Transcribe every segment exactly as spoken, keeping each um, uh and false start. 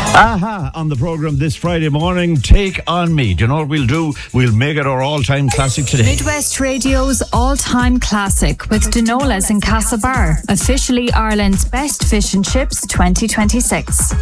Aha, on the programme this Friday morning, Take On Me. Do you know what we'll do? We'll make it our all-time classic today. Midwest Radio's all-time classic with Denola's in Castlebar. Officially Ireland's best fish and chips twenty twenty-six.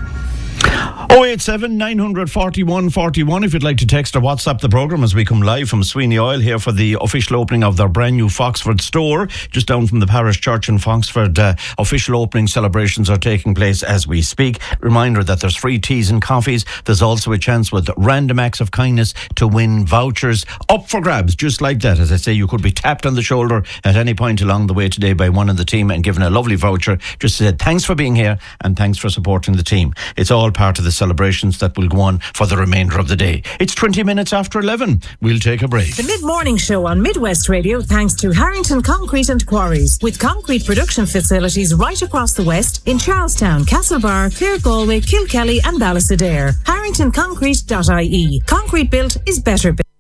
oh eight seven, nine four one, four one if you'd like to text or WhatsApp the programme as we come live from Sweeney Oil here for the official opening of their brand new Foxford store just down from the parish church in Foxford. Uh, official opening celebrations are taking place as we speak. Reminder that there's free teas and coffees. There's also a chance with random acts of kindness to win vouchers up for grabs, just like that. As I say, you could be tapped on the shoulder at any point along the way today by one of the team and given a lovely voucher just to say thanks for being here and thanks for supporting the team. It's all part of the celebrations that will go on for the remainder of the day. It's twenty minutes after eleven. We'll take a break. The mid-morning show on Midwest Radio thanks to Harrington Concrete and Quarries, with concrete production facilities right across the west in Charlestown, Castlebar, Clare, Galway, Kilkelly and Ballysadare. harrington concrete dot I E. Concrete built is better built.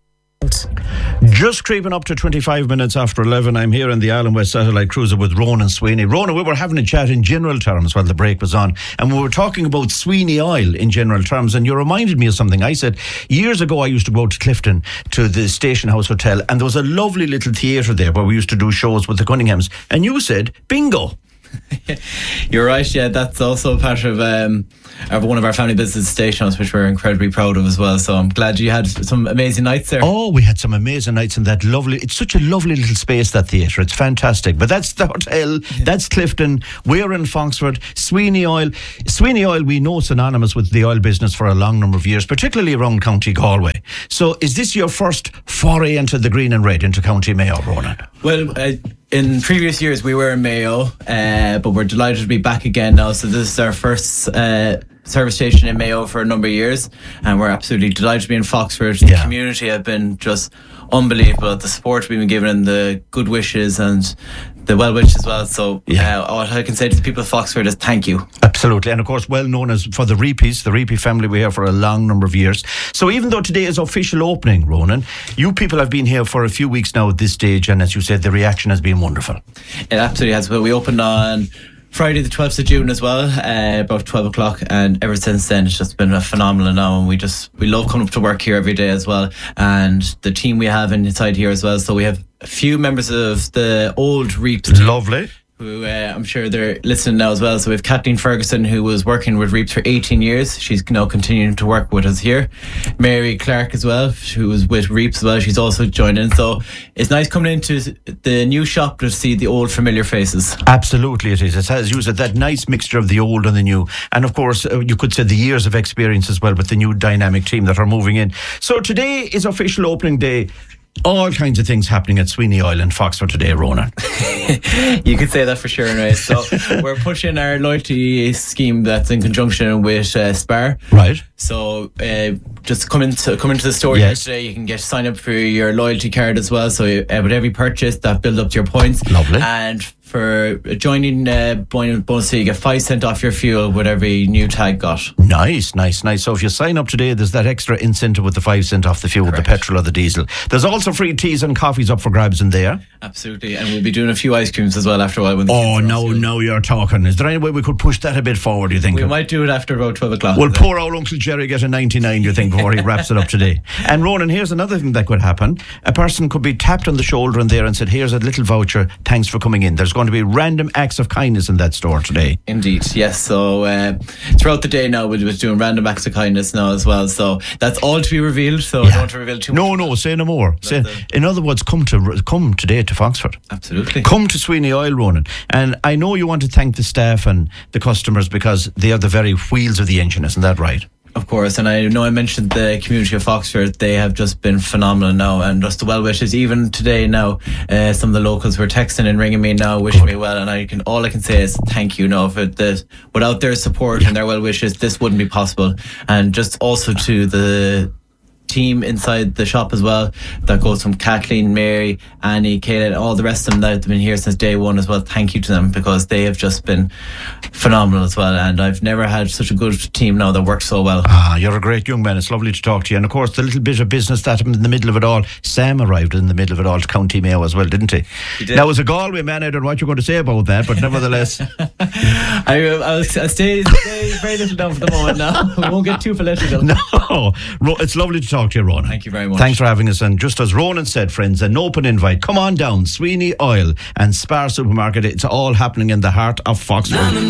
Just creeping up to twenty-five minutes after eleven. I'm here in the Island West Satellite Cruiser with Ronan Sweeney. Ronan, we were having a chat in general terms while the break was on, and we were talking about Sweeney Oil in general terms, and you reminded me of something. I said, years ago I used to go to Clifton to the Station House Hotel, and there was a lovely little theatre there where we used to do shows with the Cunninghams, and you said, bingo. You're right, yeah, that's also part of um, of one of our family business stations, which we're incredibly proud of as well. So I'm glad you had some amazing nights there. Oh, we had some amazing nights in that lovely, it's such a lovely little space, that theatre. It's fantastic. But that's the hotel, that's Clifton, we're in Foxford, Sweeney Oil. Sweeney Oil, we know, synonymous with the oil business for a long number of years, particularly around County Galway. So is this your first foray into the green and red, into County Mayo, Ronan? Well, uh, in previous years we were in Mayo, uh, but we're delighted to be back again now. So this is our first uh, service station in Mayo for a number of years, and we're absolutely delighted to be in Foxford. The Yeah. community have been just unbelievable. The support we've been given and the good wishes and the well wishes as well. So Yeah. uh, what I can say to the people of Foxford is thank you. Absolutely. And of course, well known as for the Reepies, the Reepie family we're here for a long number of years. So even though today is official opening, Ronan, you people have been here for a few weeks now at this stage, and as you said, the reaction has been wonderful. It absolutely has. Well, we opened on Friday the twelfth of June as well, uh, about twelve o'clock, and ever since then it's just been a phenomenal now, and we just we love coming up to work here every day as well, and the team we have inside here as well. So we have a few members of the old Reeps team, Lovely. who uh, I'm sure they're listening now as well. So we have Kathleen Ferguson, who was working with Reeps for eighteen years. She's now continuing to work with us here. Mary Clark as well, who was with Reeps as well. She's also joining. So it's nice coming into the new shop to see the old familiar faces. Absolutely it is. It has used that nice mixture of the old and the new. And of course, uh, you could say the years of experience as well with the new dynamic team that are moving in. So today is official opening day. All kinds of things happening at Sweeney Oil in Foxford today, Ronan. You could say that for sure, right? So we're pushing our loyalty scheme that's in conjunction with uh, Spar. Right. So uh, just come into come into the store Yes. here today. You can get sign up for your loyalty card as well. So uh, with every purchase, that builds up to your points. Lovely. And for joining uh, bonus, you get five cent off your fuel with every new tag got. Nice, nice, nice. So if you sign up today, there's that extra incentive with the five cent off the fuel, with the petrol or the diesel. There's also free teas and coffees up for grabs in there. Absolutely. And we'll be doing a few ice creams as well after a while. When the Oh, kids are off no, school. no, you're talking. Is there any way we could push that a bit forward, you think? We might do it after about twelve o'clock. Well, poor old Uncle Jerry get a ninety-nine, you think, before he wraps it up today. And Ronan, here's another thing that could happen. A person could be tapped on the shoulder in there and said, here's a little voucher, thanks for coming in. There's going to be random acts of kindness in that store today. Indeed, yes. So uh, throughout the day now, we'll be doing random acts of kindness now as well. So that's all to be revealed. So I don't want to reveal too much. No, no, say no more. Say, it. in other words, come to come today to Foxford. Absolutely. Come to Sweeney Oil, Ronan. And I know you want to thank the staff and the customers because they are the very wheels of the engine, isn't that right? Of course, and I know I mentioned the community of Foxford. They have just been phenomenal now, and just the well wishes. Even today now, uh, some of the locals were texting and ringing me now, wishing me well, and I can all I can say is thank you. Now, for the without their support yeah. and their well wishes, this wouldn't be possible. And just also to the team inside the shop as well. That goes from Kathleen, Mary, Annie, Kayla, and all the rest of them that have been here since day one as well. Thank you to them, because they have just been phenomenal as well. And I've never had such a good team now that works so well. Ah, you're a great young man. It's lovely to talk to you. And of course, the little bit of business that happened in the middle of it all, Sam arrived in the middle of it all to County Mayo as well, didn't he? He did. Now, as a Galway man, I don't know what you're going to say about that, but nevertheless. I, I'll, I'll stay, stay very little down for the moment now. We won't get too political. No, it's lovely to talk to you, Ronan. Thank you very much. Thanks for having us. And just as Ronan said, friends, an open invite. Come on down, Sweeney Oil and Spar Supermarket. It's all happening in the heart of Foxford.